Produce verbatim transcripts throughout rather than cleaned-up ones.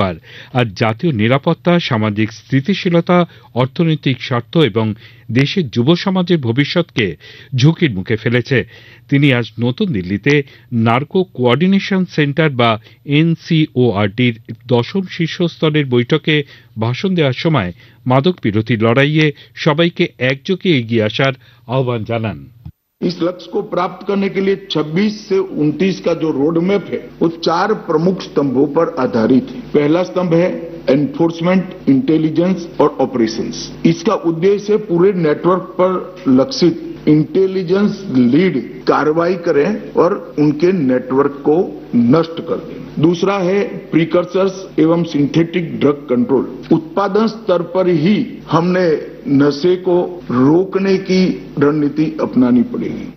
ব্যাপার আর জাতীয় নিরাপত্তা, সামাজিক স্থিতিশীলতা, অর্থনৈতিক স্বার্থ এবং দেশের যুব সমাজের ভবিষ্যৎকে ঝুঁকির মুখে ফেলেছে। তিনি আজ নতুন দিল্লিতে নার্কো কোঅর্ডিনেশন সেন্টার বা এনসিওআরটির দশম শীর্ষস্তরের বৈঠকে ভাষণ দেওয়ার সময় মাদক বিরোধী লড়াইয়ে সবাইকে একযোগে এগিয়ে আসার আহ্বান জানান। इस लक्ष्य को प्राप्त करने के लिए छब्बीस से उनतीस का जो रोड मैप है वो चार प्रमुख स्तंभों पर आधारित है। पहला स्तंभ है एनफोर्समेंट, इंटेलिजेंस और ऑपरेशंस। इसका उद्देश्य है पूरे नेटवर्क पर लक्षित इंटेलिजेंस लीड कार्रवाई करें और उनके नेटवर्क को नष्ट कर दें। दूसरा है प्रीकर्सर्स एवं सिंथेटिक ड्रग कंट्रोल। उत्पादन स्तर पर ही हमने नशे को रोकने की रणनीति अपनानी पड़ेगी।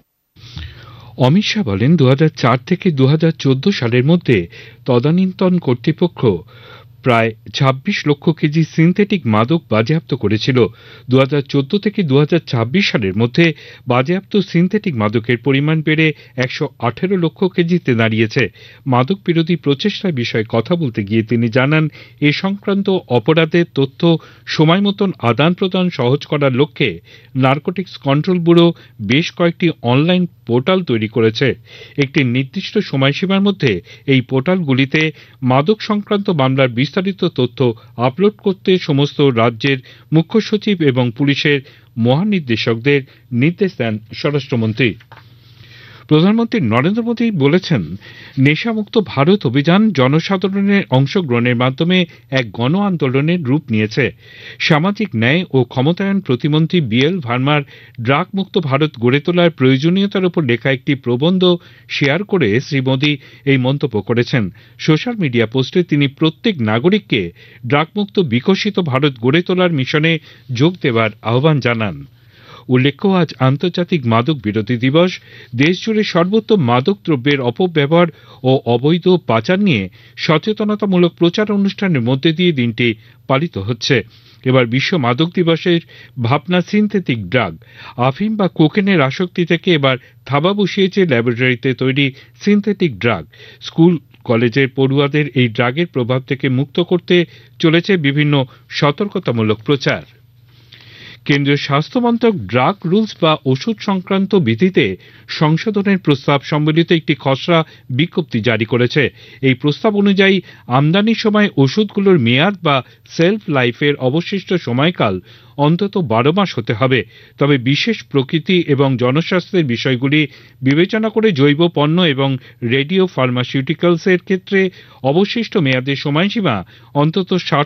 অমিত শাহ বলেন, দু হাজার চার থেকে দু হাজার চোদ্দ সালের মধ্যে তদানীন্তন কর্তৃপক্ষ প্রায় ছাব্বিশ লক্ষ কেজি সিনথেটিক মাদক বাজেয়াপ্ত করেছিল। দু হাজার চোদ্দ থেকে দু হাজার ছাব্বিশ সালের মধ্যে বাজেয়াপ্ত সিনথেটিক মাদকের পরিমাণ বেড়ে একশো আঠেরো লক্ষ কেজিতে দাঁড়িয়েছে। মাদক বিরোধী প্রচেষ্টার বিষয়ে কথা বলতে গিয়ে তিনি জানান, এ সংক্রান্ত অপরাধের তথ্য সময় মতন আদান প্রদান সহজ করার লক্ষ্যে নার্কোটিক্স কন্ট্রোল ব্যুরো বেশ কয়েকটি অনলাইন পোর্টাল তৈরি করেছে। একটি নির্দিষ্ট সময়সীমার মধ্যে এই পোর্টালগুলিতে মাদক সংক্রান্ত মামলার বিস্তারিত তথ্য আপলোড করতে সমস্ত রাজ্যের মুখ্য সচিব এবং পুলিশের মহানির্দেশকদের নির্দেশ দেন স্বরাষ্ট্রমন্ত্রী। প্রধানমন্ত্রী নরেন্দ্র মোদী বলেছেন, নেশামুক্ত ভারত অভিযান জনসাধারণের অংশগ্রহণের মাধ্যমে এক গণ আন্দোলনের রূপ নিয়েছে। সামাজিক ন্যায় ও ক্ষমতায়ন প্রতিমন্ত্রী বি এল ভার্মার ড্রাগ মুক্ত ভারত গড়ে তোলার প্রয়োজনীয়তার উপর লেখা একটি প্রবন্ধ শেয়ার করে শ্রী মোদী এই মন্তব্য করেছেন। সোশ্যাল মিডিয়া পোস্টে তিনি প্রত্যেক নাগরিককে ড্রাগমুক্ত বিকশিত ভারত গড়ে তোলার মিশনে যোগ দেওয়ার আহ্বান জানান। উল্লেখ্য, আজ আন্তর্জাতিক মাদক বিরোধী দিবস। দেশজুড়ে সর্বত্র মাদক দ্রব্যের অপব্যবহার ও অবৈধ পাচার নিয়ে সচেতনতামূলক প্রচার অনুষ্ঠানের মধ্যে দিয়ে দিনটি পালিত হচ্ছে। এবার বিশ্ব মাদক দিবসের ভাবনা সিনথেটিক ড্রাগ। আফিম বা কোকেনের আসক্তি থেকে এবার থাবা বসিয়েছে ল্যাবরেটরিতে তৈরি সিনথেটিক ড্রাগ। স্কুল কলেজের পড়ুয়াদের এই ড্রাগের প্রভাব থেকে মুক্ত করতে চলেছে বিভিন্ন সতর্কতামূলক প্রচার। কেন্দ্রীয় স্বাস্থ্য মন্ত্রক ড্রাগ রুলস বা ওষুধ সংক্রান্ত বিধিতে সংশোধনের প্রস্তাব সম্বলিত একটি খসড়া বিজ্ঞপ্তি জারি করেছে। এই প্রস্তাব অনুযায়ী আমদানির সময় ওষুধগুলোর মেয়াদ বা সেলফ লাইফের অবশিষ্ট সময়কাল অন্তত বারো মাস হতে হবে। তবে বিশেষ প্রকৃতি এবং জনস্বাস্থ্যের বিষয়গুলি বিবেচনা করে জৈব পণ্য এবং রেডিও ফার্মাসিউটিক্যালসের ক্ষেত্রে অবশিষ্ট মেয়াদের সময়সীমা অন্তত ষাট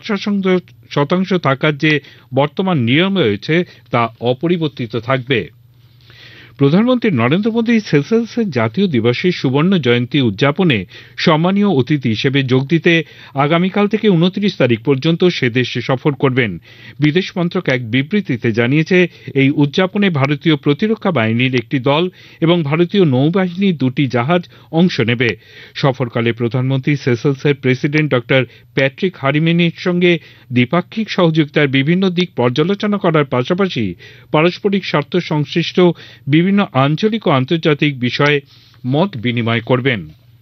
শতাংশ থাকার যে বর্তমান নিয়ম রয়েছে তা অপরিবর্তিত থাকবে। প্রধানমন্ত্রী নরেন্দ্র মোদী সেসেলসের জাতীয় দিবসের সুবর্ণ জয়ন্তী উদযাপনে সম্মানীয় অতিথি হিসেবে যোগ দিতে আগামীকাল থেকে উনত্রিশ তারিখ পর্যন্ত সে দেশে সফর করবেন। বিদেশ মন্ত্রক এক বিবৃতিতে জানিয়েছে, এই উদযাপনে ভারতীয় প্রতিরক্ষা বাহিনীর একটি দল এবং ভারতীয় নৌবাহিনীর দুটি জাহাজ অংশ নেবে। সফরকালে প্রধানমন্ত্রী সেসেলসের প্রেসিডেন্ট ডক্টর প্যাট্রিক হারিমেনির সঙ্গে দ্বিপাক্ষিক সহযোগিতার বিভিন্ন দিক পর্যালোচনা করার পাশাপাশি পারস্পরিক স্বার্থ সংশ্লিষ্ট বিভিন্ন আঞ্চলিক ও আন্তর্জাতিক বিষয়ে মত বিনিময় করবেন।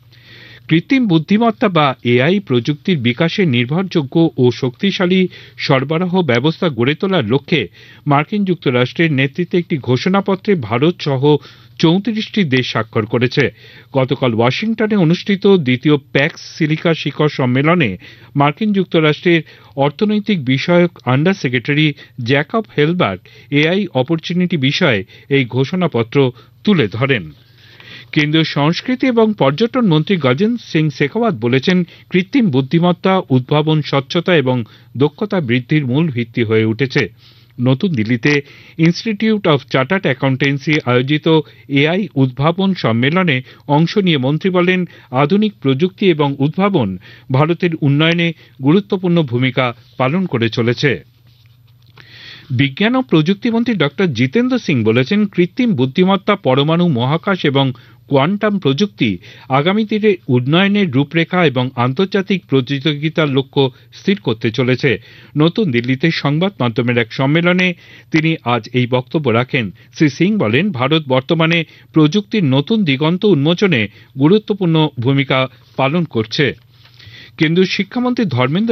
কৃত্রিম বুদ্ধিমত্তা বা এআই প্রযুক্তির বিকাশে নির্ভরযোগ্য ও শক্তিশালী সরবরাহ ব্যবস্থা গড়ে তোলার লক্ষ্যে মার্কিন যুক্তরাষ্ট্রের নেতৃত্বে একটি ঘোষণাপত্রে ভারত সহ চৌত্রিশটি দেশ স্বাক্ষর করেছে। গতকাল ওয়াশিংটনে অনুষ্ঠিত দ্বিতীয় প্যাক্স সিলিকা শিখর সম্মেলনে মার্কিন যুক্তরাষ্ট্রের অর্থনৈতিক বিষয়ক under secretary Jacob হেলবার্গ AI opportunity বিষয়ে এই ঘোষণাপত্র তুলে ধরেন। কেন্দ্রীয় সংস্কৃতি এবং পর্যটন মন্ত্রী গজেন্দ্র সিং শেখাওয়াত বলেছেন, কৃত্রিম বুদ্ধিমত্তা উদ্ভাবন, স্বচ্ছতা এবং দক্ষতা বৃদ্ধির মূল ভিত্তি হয়ে উঠেছে। নতুন দিল্লিতে ইনস্টিটিউট অফ চার্টার্ড অ্যাকাউন্টেন্সি আয়োজিত এআই উদ্ভাবন সম্মেলনে অংশ নিয়ে মন্ত্রী বলেন, আধুনিক প্রযুক্তি এবং উদ্ভাবন ভারতের উন্নয়নে গুরুত্বপূর্ণ ভূমিকা পালন করে চলেছে। বিজ্ঞান ও প্রযুক্তি মন্ত্রী ডক্টর জিতেন্দ্র সিং বলেছেন, কৃত্রিম বুদ্ধিমত্তা, পরমাণু, মহাকাশ এবং কোয়ান্টাম প্রযুক্তি আগামী দিনে উন্নয়নের রূপরেখা এবং আন্তর্জাতিক প্রতিযোগিতার লক্ষ্য স্থির করতে চলেছে। নতুন দিল্লিতে সংবাদ মাধ্যমের এক সম্মেলনে তিনি আজ এই বক্তব্য রাখেন। শ্রী সিং বলেন, ভারত বর্তমানে প্রযুক্তির নতুন দিগন্ত উন্মোচনে গুরুত্বপূর্ণ ভূমিকা পালন করছে। কেন্দ্রীয় শিক্ষামন্ত্রী ধর্মেন্দ্র